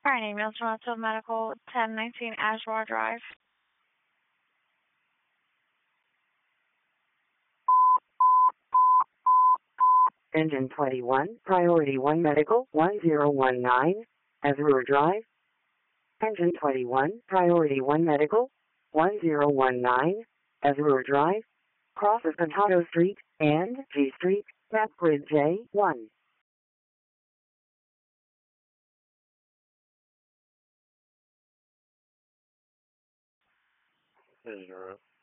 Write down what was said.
Our name is Toronto Medical, 1019 Ashmore Drive. Engine 21, Priority 1 Medical, 1019, Azure Drive. Engine 21, Priority 1 Medical, 1019, Azure Drive. Crosses Contado Street and G Street, map grid J1. This is Drew.